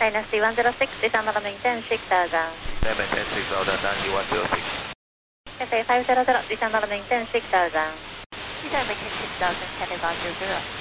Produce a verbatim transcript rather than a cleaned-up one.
Dynasty one zero six, descend on maintain six thousand. Maintain six thousand, Dynasty one zero six. Cathay five zero zero, descend on maintain six thousand. Descend maintain six thousand, Cathay five zero zero.